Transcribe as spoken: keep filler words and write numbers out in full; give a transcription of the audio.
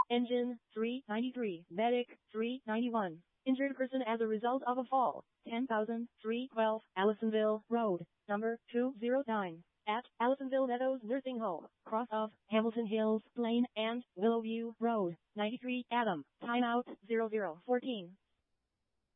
Engine, three ninety-three. Medic, three ninety-one. Injured person as a result of a fall, ten thousand three hundred twelve. Allisonville Road, number two oh nine. At Allisonville Meadows Nursing Home, cross of Hamilton Hills Lane and Willowview Road, ninety-three Adam. Timeout, zero zero fourteen.